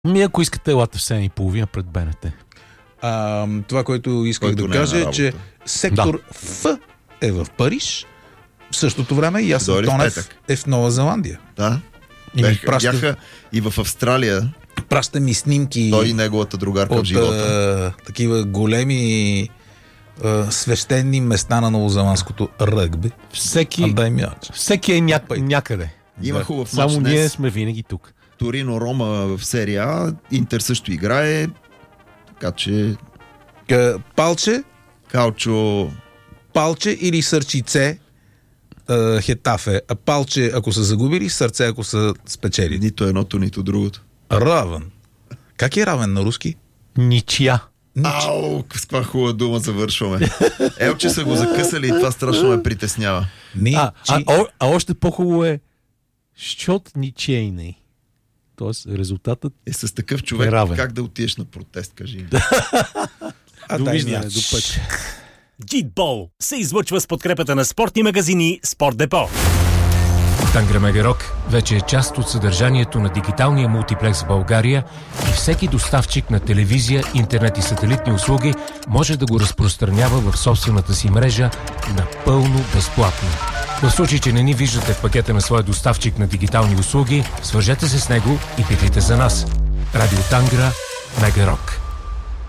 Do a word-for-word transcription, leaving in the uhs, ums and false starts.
Ми, ако искате, елате в седем и половина пред БНТ. А, това, което исках Който да кажа е, е, че сектор да. Ф е в Париж. В същото време Ясен Тонев е в Нова Зеландия. Да. И Бяха, праща, бяха и в Австралия. Праща ми снимки. Той и неговата другарка от, в живота. А, такива големи а, свещени места на новозеландското ръгби. Всеки, всеки е ня, някъде. Има да. хубав мач. Само ние сме винаги тук. Торино-Рома в серия А. Интер също играе. Така че... Палче. Калчо. Палче или сърчице. Uh, Хетафе. А палче, ако са загубили, сърце, ако са спечели. Нито едното, нито другото. Равен. Как е равен на руски? Ничия. Ау, с каква хубава дума завършваме. Ел, че са го закъсали и това страшно ме притеснява. Ни, а, чи... а, а, а още по-хубаво е щот ничейний. Тоест резултатът е с такъв човек. Е равен. Как да отидеш на протест, кажи. Довиждане, до път. Джитбол се излъчва с подкрепата на спортни магазини Спорт Депо. Тангра Мега Рок вече е част от съдържанието на дигиталния мултиплекс в България и всеки доставчик на телевизия, интернет и сателитни услуги може да го разпространява в собствената си мрежа напълно безплатно. В случай, че не ни виждате в пакета на своя доставчик на дигитални услуги, свържете се с него и питайте за нас. Радио Тангра Мега Рок.